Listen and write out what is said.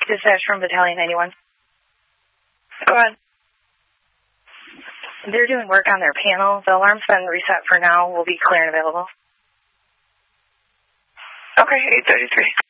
Dispatch from Battalion 91. Go ahead. They're doing work on their panel. The alarm's been reset for now. We'll be clear and available. Okay, 833.